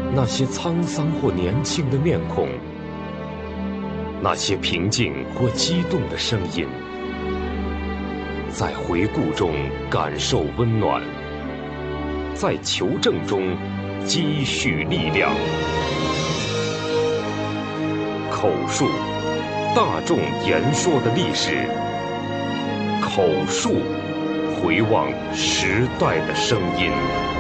那些沧桑或年轻的面孔，那些平静或激动的声音，在回顾中感受温暖，在求证中积蓄力量。口述，大众言说的历史；口述，回望时代的声音。